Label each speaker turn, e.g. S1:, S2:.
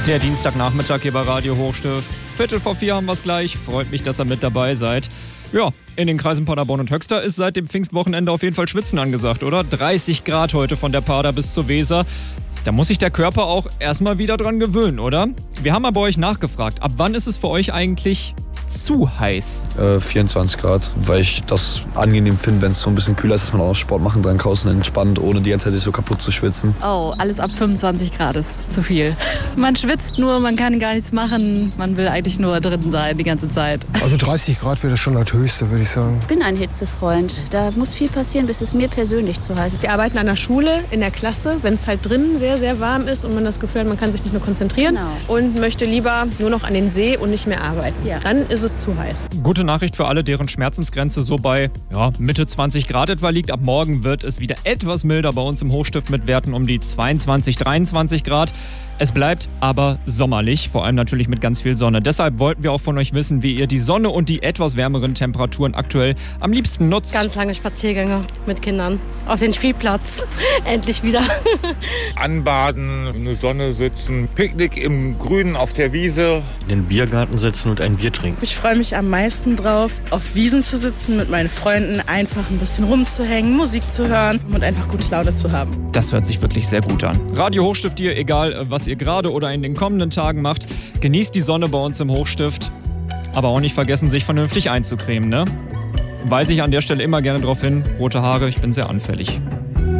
S1: Der Dienstagnachmittag hier bei Radio Hochstift. 3:45 haben wir es gleich. Freut mich, dass ihr mit dabei seid. Ja, in den Kreisen Paderborn und Höxter ist seit dem Pfingstwochenende auf jeden Fall Schwitzen angesagt, oder? 30 Grad heute von der Pader bis zur Weser. Da muss sich der Körper auch erstmal wieder dran gewöhnen, oder? Wir haben mal bei euch nachgefragt. Ab wann ist es für euch eigentlich zu heiß?
S2: 24 Grad, weil ich das angenehm finde, wenn es so ein bisschen kühler ist, dass man auch Sport machen kann, draußen entspannt, ohne die ganze Zeit sich so kaputt zu schwitzen.
S3: Oh, alles ab 25 Grad ist zu viel. Man schwitzt nur, man kann gar nichts machen, man will eigentlich nur drin sein die ganze Zeit.
S4: Also 30 Grad wäre schon das Höchste, würde ich sagen.
S5: Ich bin ein Hitzefreund. Da muss viel passieren, bis es mir persönlich zu heiß ist.
S6: Wir arbeiten an der Schule, in der Klasse, wenn es halt drinnen sehr, sehr warm ist und man das Gefühl hat, man kann sich nicht mehr konzentrieren und möchte lieber nur noch an den See und nicht mehr arbeiten. Ja. Dann ist es zu heiß.
S1: Gute Nachricht für alle, deren Schmerzensgrenze so bei Mitte 20 Grad etwa liegt. Ab morgen wird es wieder etwas milder bei uns im Hochstift mit Werten um die 22, 23 Grad. Es bleibt aber sommerlich, vor allem natürlich mit ganz viel Sonne. Deshalb wollten wir auch von euch wissen, wie ihr die Sonne und die etwas wärmeren Temperaturen aktuell am liebsten nutzt.
S7: Ganz lange Spaziergänge mit Kindern auf den Spielplatz. Endlich wieder.
S8: Anbaden, in der Sonne sitzen, Picknick im Grünen auf der Wiese.
S9: In den Biergarten sitzen und ein Bier trinken.
S10: Ich freue mich am meisten drauf, auf Wiesen zu sitzen, mit meinen Freunden einfach ein bisschen rumzuhängen, Musik zu hören und einfach gute Laune zu haben.
S1: Das hört sich wirklich sehr gut an. Radio Hochstift hier, egal was ihr gerade oder in den kommenden Tagen macht. Genießt die Sonne bei uns im Hochstift. Aber auch nicht vergessen, sich vernünftig einzucremen, ne? Weise ich an der Stelle immer gerne darauf hin, rote Haare, ich bin sehr anfällig.